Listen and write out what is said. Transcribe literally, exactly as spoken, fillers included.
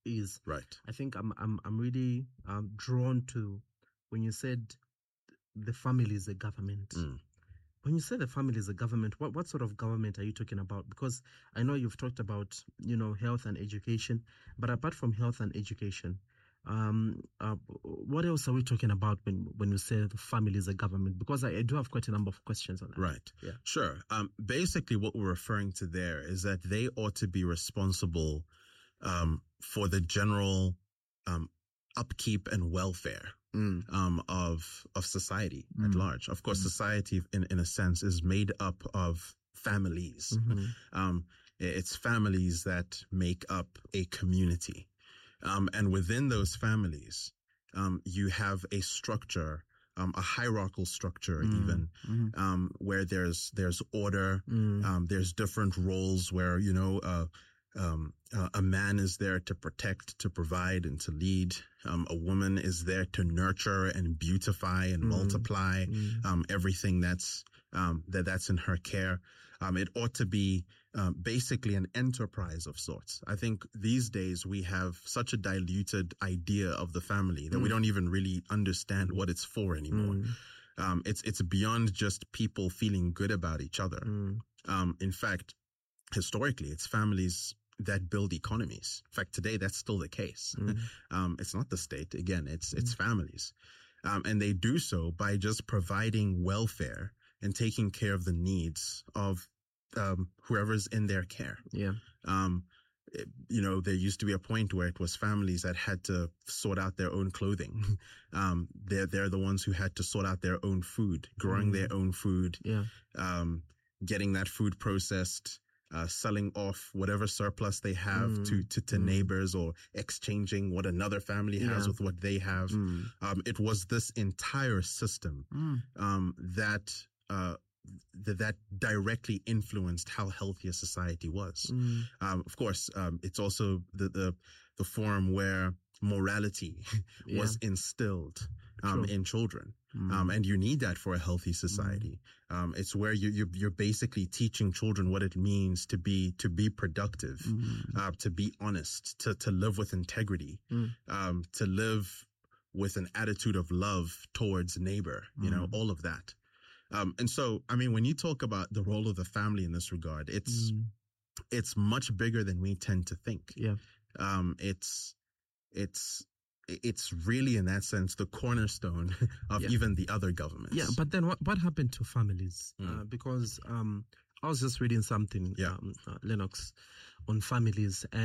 is. Right. I think I'm I'm I'm really um, drawn to when you said the family is a government. Mm. When you say the family is a government, what, what sort of government are you talking about? Because I know you've talked about, you know, health and education, but apart from health and education, um, uh, what else are we talking about when, when you say the family is a government? Because I, I do have quite a number of questions on that. Right. Yeah. Sure. Um, basically what we're referring to there is that they ought to be responsible, um, for the general, um, upkeep and welfare. Mm. Um, of, of society Mm. at large. Of course, mm. society in, in a sense is made up of families. Mm-hmm. Um, it's families that make up a community. Um, and within those families, um, you have a structure, um, a hierarchical structure Mm. even, Mm. um, where there's, there's order, Mm. um, there's different roles where, you know, uh, Um, uh, a man is there to protect, to provide, and to lead. Um, a woman is there to nurture and beautify and Mm. multiply, Mm. um, everything that's, um, that that's in her care. Um, it ought to be, um, basically an enterprise of sorts. I think these days we have such a diluted idea of the family that Mm. we don't even really understand what it's for anymore. Mm. Um, it's, it's beyond just people feeling good about each other. Mm. Um, in fact, historically, it's families that build economies. In fact, today that's still the case. Mm. Um, it's not the state. Again, it's, it's mm. families. Um, and they do so by just providing welfare and taking care of the needs of, um, whoever's in their care. Yeah. Um, it, you know, there used to be a point where it was families that had to sort out their own clothing. Um, they're, they're the ones who had to sort out their own food, growing mm. their own food. Yeah. Um, getting that food processed, Uh, selling off whatever surplus they have mm. to, to, to mm. neighbors, or exchanging what another family has yeah. with what they have. Mm. Um, it was this entire system, mm. um, that, uh, th- that directly influenced how healthy a society was. Mm. Um, of course, um, it's also the, the, the form where morality yeah. was instilled, um, in children. Mm. Um, and you need that for a healthy society. Mm. Um, it's where you, you, you're basically teaching children what it means to be, to be productive, mm. uh, to be honest, to, to live with integrity, mm. um, to live with an attitude of love towards neighbor, you mm. know, all of that. Um, and so, I mean, when you talk about the role of the family in this regard, it's, mm. it's much bigger than we tend to think. Yeah. Um, it's, it's, It's really, in that sense, the cornerstone of yeah. even the other governments. Yeah, but then what, what happened to families? Mm. Uh, because um, I was just reading something, yeah. um, uh, Lennox, on families. And